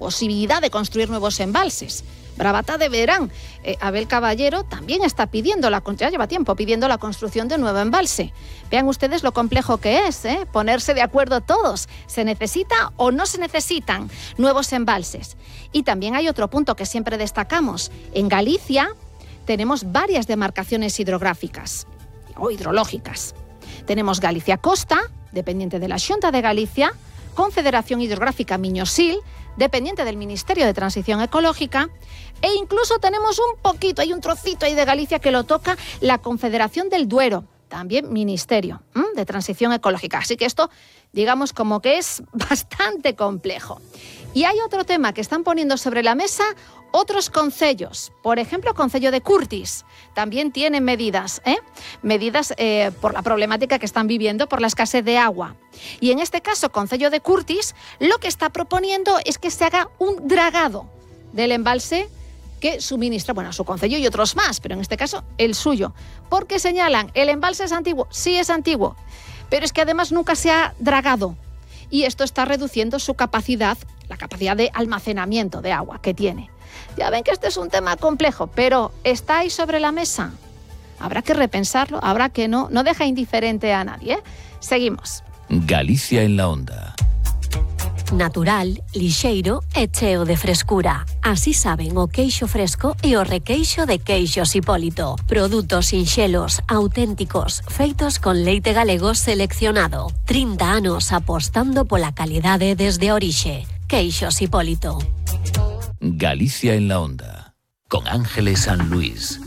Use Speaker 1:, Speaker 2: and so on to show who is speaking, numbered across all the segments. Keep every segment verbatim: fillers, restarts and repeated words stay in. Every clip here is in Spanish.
Speaker 1: posibilidad de construir nuevos embalses. Bravata de Verán. Eh, Abel Caballero también está pidiendo, la, ya lleva tiempo pidiendo la construcción de un nuevo embalse. Vean ustedes lo complejo que es, ¿eh? Ponerse de acuerdo todos. ¿Se necesita o no se necesitan nuevos embalses? Y también hay otro punto que siempre destacamos. En Galicia tenemos varias demarcaciones hidrográficas o hidrológicas. Tenemos Galicia Costa, dependiente de la Xunta de Galicia, Confederación Hidrográfica Miñosil, dependiente del Ministerio de Transición Ecológica, e incluso tenemos un poquito, hay un trocito ahí de Galicia que lo toca la Confederación del Duero, también Ministerio ¿m? de Transición Ecológica. Así que esto, digamos, como que es bastante complejo. Y hay otro tema que están poniendo sobre la mesa otros concellos. Por ejemplo, Concello de Curtis también tiene medidas, ¿eh? medidas eh, por la problemática que están viviendo por la escasez de agua. Y en este caso, Concello de Curtis, lo que está proponiendo es que se haga un dragado del embalse que suministra, bueno, a su concello y otros más, pero en este caso el suyo. Porque señalan, el embalse es antiguo, sí es antiguo, pero es que además nunca se ha dragado. Y esto está reduciendo su capacidad, la capacidad de almacenamiento de agua que tiene. Ya ven que este es un tema complejo, pero está ahí sobre la mesa. Habrá que repensarlo, habrá que no, no deja indiferente a nadie, ¿eh? Seguimos.
Speaker 2: Galicia en la onda.
Speaker 3: Natural, lixeiro e cheo de frescura. Así saben o queixo fresco e o requeixo de Queixos Hipólito. Produtos sinxelos, auténticos, feitos con leite galego seleccionado. trinta anos apostando pola calidade desde a orixe. Queixos Hipólito.
Speaker 2: Galicia en la onda. Con Ángeles San Luis.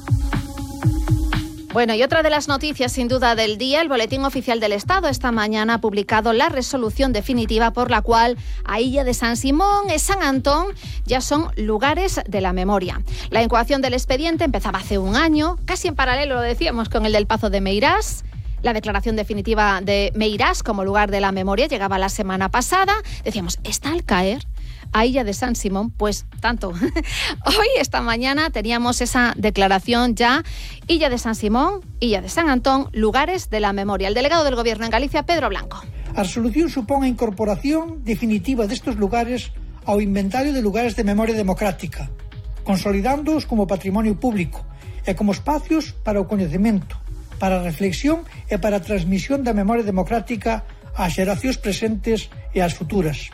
Speaker 1: Bueno, y otra de las noticias sin duda del día, el Boletín Oficial del Estado esta mañana ha publicado la resolución definitiva por la cual a Illa de San Simón y San Antón ya son lugares de la memoria. La incoación del expediente empezaba hace un año, casi en paralelo, lo decíamos, con el del Pazo de Meirás. La declaración definitiva de Meirás como lugar de la memoria llegaba la semana pasada. Decíamos, ¿está al caer a Illa de San Simón? Pues tanto. Hoy, esta mañana, teníamos esa declaración ya. Illa de San Simón, Illa de San Antón, lugares de la memoria. El delegado del Gobierno en Galicia, Pedro Blanco.
Speaker 4: A resolución supón a incorporación definitiva destes lugares ao inventario de lugares de memoria democrática, consolidándoos como patrimonio público e como espacios para o coñecemento, para a reflexión e para a transmisión da memoria democrática ás xeracións presentes e ás futuras.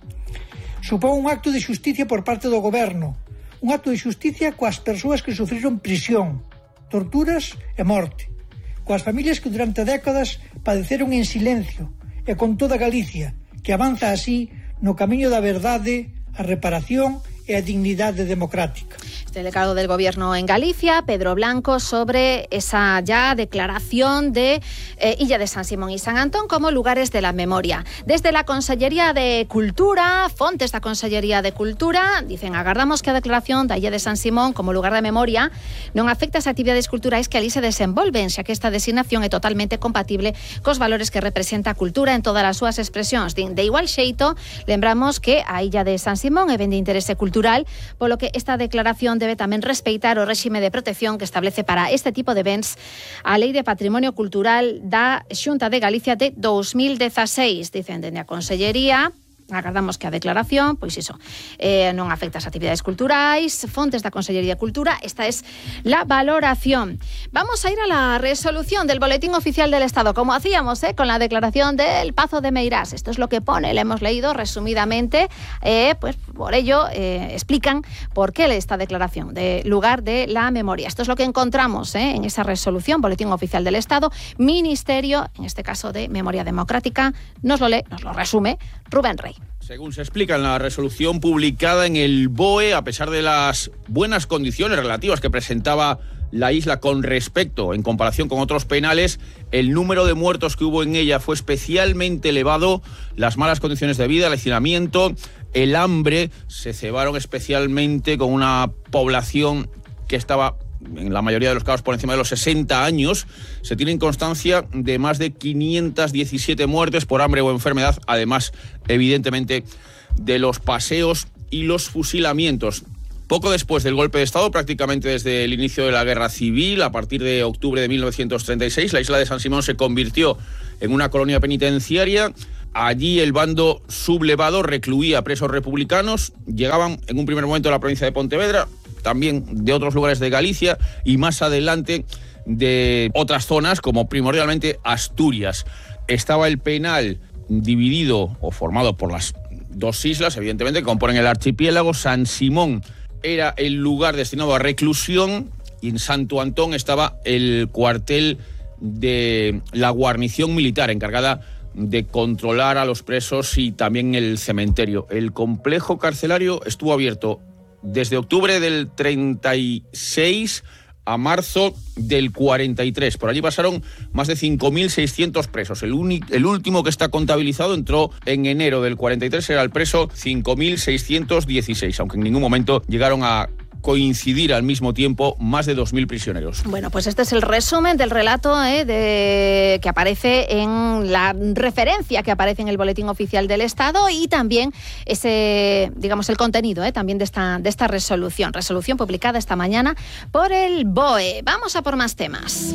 Speaker 4: Supón un acto de xusticia por parte do Goberno, un acto de xusticia coas persoas que sufriron prisión, torturas e morte, coas familias que durante décadas padeceron en silencio e con toda Galicia, que avanza así no camiño da verdade, a reparación e a dignidade democrática.
Speaker 1: Este delegado del Gobierno en Galicia, Pedro Blanco, sobre esa ya declaración de eh, Illa de San Simón y San Antón como lugares de la memoria. Desde la Consellería de Cultura, fontes da Consellería de Cultura, dicen, agardamos que a declaración da Illa de San Simón como lugar de memoria non afecta as actividades culturais que ali se desenvolven, xa que esta designación é totalmente compatible cos valores que representa a cultura en todas as súas expresións. De igual xeito, lembramos que a Illa de San Simón é ben de interese cultural, polo que esta declaración debe tamén respeitar o réxime de protección que establece para este tipo de bens a Lei de Patrimonio Cultural da Xunta de Galicia de dos mil dieciséis. Dicen dende a Consellería, agardamos que a declaración, pois iso, eh, non afecta as actividades culturais, fontes da Consellería de Cultura. Esta es la valoración. Vamos a ir a la resolución del Boletín Oficial del Estado, como hacíamos eh, con la declaración del Pazo de Meirás. Esto es lo que pone, le hemos leído resumidamente, eh, pues por ello eh, explican por qué esta declaración de lugar de la memoria. Esto es lo que encontramos eh, en esa resolución, Boletín Oficial del Estado, Ministerio, en este caso de Memoria Democrática. Nos lo lee, nos lo resume Rubén Rey.
Speaker 5: Según se explica en la resolución publicada en el B O E, a pesar de las buenas condiciones relativas que presentaba la isla con respecto, en comparación con otros penales, el número de muertos que hubo en ella fue especialmente elevado, las malas condiciones de vida, el hacinamiento, el hambre, se cebaron especialmente con una población que estaba en la mayoría de los casos por encima de los sesenta años. Se tienen constancia de más de quinientas diecisiete muertes por hambre o enfermedad, además, evidentemente, de los paseos y los fusilamientos. Poco después del golpe de Estado, prácticamente desde el inicio de la Guerra Civil, a partir de octubre de mil novecientos treinta y seis, la isla de San Simón se convirtió en una colonia penitenciaria. Allí el bando sublevado recluía presos republicanos. Llegaban en un primer momento a la provincia de Pontevedra, también de otros lugares de Galicia y más adelante de otras zonas, como primordialmente Asturias. Estaba el penal dividido o formado por las dos islas, evidentemente, que componen el archipiélago. San Simón era el lugar destinado a reclusión y en Santo Antón estaba el cuartel de la guarnición militar encargada de controlar a los presos y también el cementerio. El complejo carcelario estuvo abierto desde octubre del treinta y seis a marzo del cuarenta y tres. Por allí pasaron más de cinco mil seiscientos presos. El, uni- el último que está contabilizado entró en enero del cuarenta y tres, era el preso cinco mil seiscientos dieciséis, aunque en ningún momento llegaron a coincidir al mismo tiempo más de dos mil prisioneros.
Speaker 1: Bueno, pues este es el resumen del relato eh, de, que aparece en la referencia que aparece en el Boletín Oficial del Estado y también ese, digamos, el contenido eh, también de esta, de esta resolución. Resolución publicada esta mañana por el B O E. Vamos a por más temas.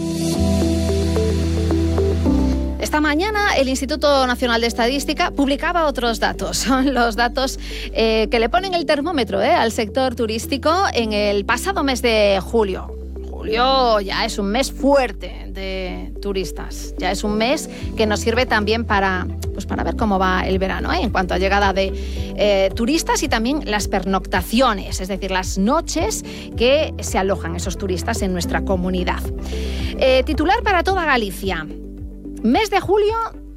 Speaker 1: Esta mañana el Instituto Nacional de Estadística publicaba otros datos. Son los datos eh, que le ponen el termómetro eh, al sector turístico en el pasado mes de julio. Julio ya es un mes fuerte de turistas. Ya es un mes que nos sirve también para, pues para ver cómo va el verano eh, en cuanto a llegada de eh, turistas y también las pernoctaciones, es decir, las noches que se alojan esos turistas en nuestra comunidad. Eh, titular para toda Galicia. Mes de julio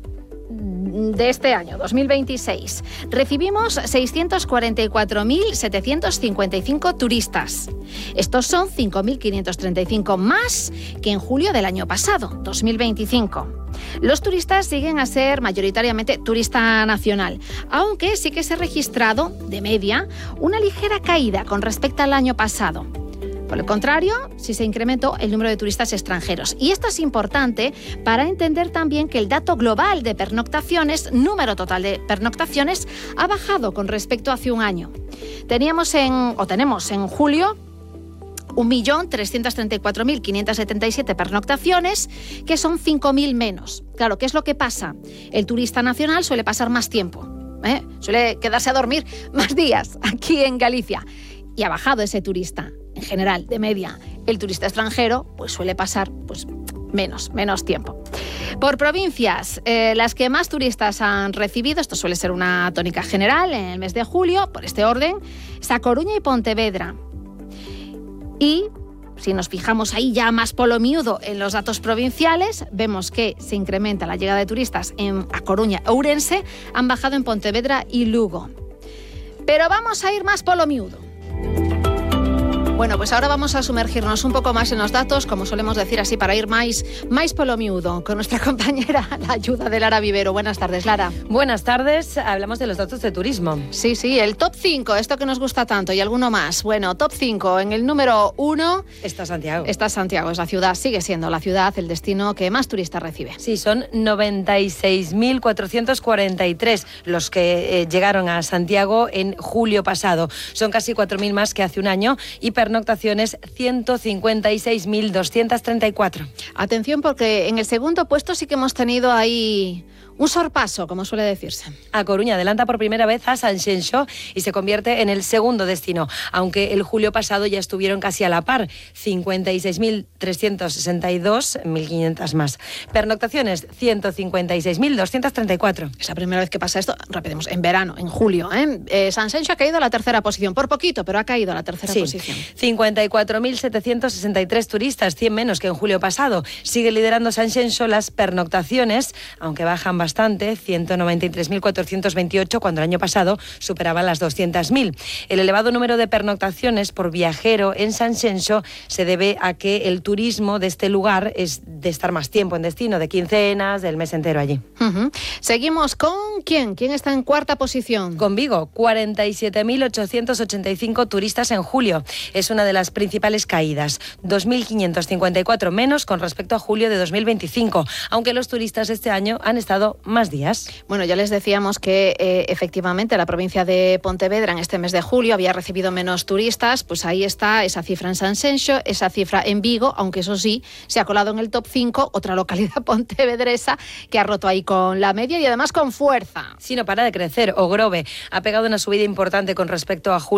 Speaker 1: de este año, dos mil veintiséis, recibimos seiscientos cuarenta y cuatro mil setecientos cincuenta y cinco turistas. Estos son cinco mil quinientos treinta y cinco más que en julio del año pasado, dos mil veinticinco. Los turistas siguen a ser mayoritariamente turista nacional, aunque sí que se ha registrado, de media, una ligera caída con respecto al año pasado. Por el contrario, sí se incrementó el número de turistas extranjeros. Y esto es importante para entender también que el dato global de pernoctaciones, número total de pernoctaciones, ha bajado con respecto a hace un año. Teníamos en, o tenemos en julio un millón trescientos treinta y cuatro mil quinientos setenta y siete pernoctaciones, que son cinco mil menos. Claro, ¿qué es lo que pasa? El turista nacional suele pasar más tiempo, ¿eh? Suele quedarse a dormir más días aquí en Galicia. Y ha bajado ese turista. En general, de media, el turista extranjero pues suele pasar pues, menos, menos tiempo. Por provincias, eh, las que más turistas han recibido, esto suele ser una tónica general en el mes de julio, por este orden, es A Coruña y Pontevedra. Y si nos fijamos ahí ya más polomiudo en los datos provinciales, vemos que se incrementa la llegada de turistas en A Coruña e Ourense, han bajado en Pontevedra y Lugo. Pero vamos a ir más polomiudo. Bueno, pues ahora vamos a sumergirnos un poco más en los datos, como solemos decir así, para ir más, más polomiudo, con nuestra compañera, la ayuda de Lara Vivero. Buenas tardes, Lara.
Speaker 6: Buenas tardes, hablamos de los datos de turismo.
Speaker 1: Sí, sí, el top cinco, esto que nos gusta tanto, y alguno más. Bueno, top cinco, en el número uno...
Speaker 6: Está Santiago.
Speaker 1: Está Santiago, es la ciudad, sigue siendo la ciudad, el destino que más turistas recibe.
Speaker 6: Sí, son noventa y seis mil cuatrocientos cuarenta y tres los que eh, llegaron a Santiago en julio pasado. Son casi cuatro mil más que hace un año y pernoctaciones ciento cincuenta y seis mil doscientos treinta y cuatro.
Speaker 1: Atención, porque en el segundo puesto sí que hemos tenido ahí un sorpaso, como suele decirse.
Speaker 6: A Coruña adelanta por primera vez a Sanxenxo y se convierte en el segundo destino, aunque el julio pasado ya estuvieron casi a la par, cincuenta y seis mil trescientos sesenta y dos, mil quinientos más. Pernoctaciones, ciento cincuenta y seis mil doscientos treinta y cuatro.
Speaker 1: Es la primera vez que pasa esto, repetimos, en verano, en julio. ¿eh? Eh, Sanxenxo ha caído a la tercera posición, por poquito, pero ha caído a la tercera
Speaker 6: sí.
Speaker 1: posición.
Speaker 6: cincuenta y cuatro mil setecientos sesenta y tres turistas, cien menos que en julio pasado. Sigue liderando Sanxenxo las pernoctaciones, aunque bajan bastante. Bastante, ciento noventa y tres mil cuatrocientos veintiocho, cuando el año pasado superaban las doscientos mil. El elevado número de pernoctaciones por viajero en Sanxenxo se debe a que el turismo de este lugar es de estar más tiempo en destino, de quincenas, del mes entero allí.
Speaker 1: Uh-huh. Seguimos con ¿quién? ¿Quién está en cuarta posición?
Speaker 6: Con Vigo, cuarenta y siete mil ochocientos ochenta y cinco turistas en julio. Es una de las principales caídas, dos mil quinientos cincuenta y cuatro menos con respecto a julio de dos mil veinticinco, aunque los turistas este año han estado más días.
Speaker 1: Bueno, ya les decíamos que eh, efectivamente la provincia de Pontevedra en este mes de julio había recibido menos turistas, pues ahí está esa cifra en Sanxenxo, esa cifra en Vigo, aunque eso sí, se ha colado en el top cinco, otra localidad pontevedresa que ha roto ahí con la media y además con fuerza.
Speaker 6: Sí, no para de crecer. Ogrove ha pegado una subida importante con respecto a julio.